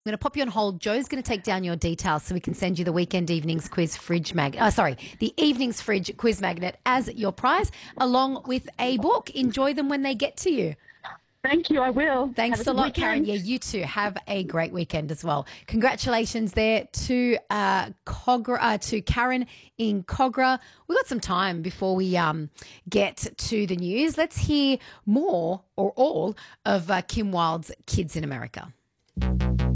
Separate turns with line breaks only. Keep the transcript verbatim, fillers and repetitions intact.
I'm going to pop you on hold. Joe's going to take down your details so we can send you the weekend evenings quiz fridge mag. Uh, sorry, the evenings fridge quiz magnet as your prize, along with a book. Enjoy them when they get to you.
Thank you. I will.
Thanks a lot, Karen. Yeah, you too. Have a great weekend as well. Congratulations there to uh, Cogra, uh, to Karen in Cogra. We've got some time before we um, get to the news. Let's hear more or all of uh, Kim Wilde's Kids in America.